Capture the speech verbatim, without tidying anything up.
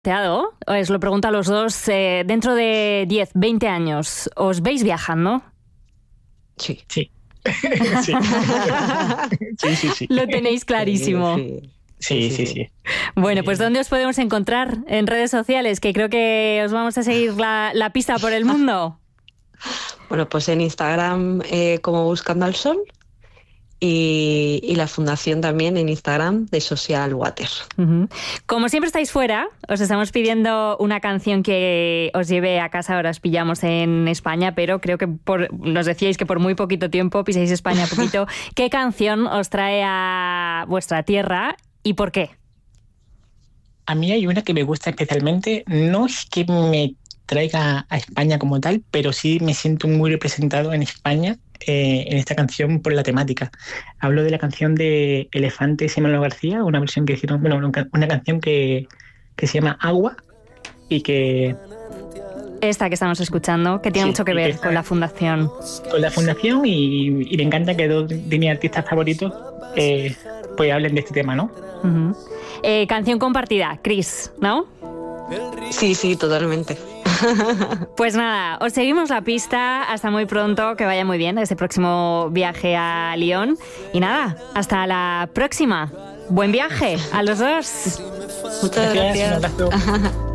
planteado, os lo pregunto a los dos, eh, dentro de diez, veinte años, ¿os veis viajando? Sí. Sí. sí. sí, sí, sí. Lo tenéis clarísimo. Sí, Sí, sí, sí. Bueno, pues ¿dónde os podemos encontrar? En redes sociales, que creo que os vamos a seguir la, la pista por el mundo. Bueno, pues en Instagram eh, como Buscando al Sol y, y la fundación también en Instagram de Social Water. Uh-huh. Como siempre estáis fuera, os estamos pidiendo una canción que os lleve a casa. Ahora os pillamos en España, pero creo que por, nos decíais que por muy poquito tiempo pisáis España poquito. ¿Qué canción os trae a vuestra tierra y por qué? A mí hay una que me gusta especialmente. No es que me traiga a España como tal, pero sí me siento muy representado en España eh, en esta canción por la temática. Hablo de la canción de Elefantes y Manolo García, una versión que hicieron, bueno, una canción que, que se llama Agua y que... Esta que estamos escuchando, que tiene sí, mucho que ver esta, con la fundación. Con la fundación y, y me encanta que dos de mis artistas favoritos eh, pues hablen de este tema, ¿no? Uh-huh. Eh, canción compartida, Chris, ¿no? Sí, sí, totalmente. Pues nada, os seguimos la pista. Hasta muy pronto, que vaya muy bien este próximo viaje a Lyon. Y nada, hasta la próxima. Buen viaje a los dos. Muchas gracias. gracias. Un abrazo.